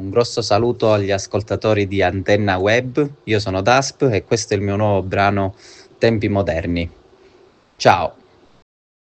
Un grosso saluto agli ascoltatori di Antenna Web. Io sono Dasp e questo è il mio nuovo brano Tempi Moderni. Ciao!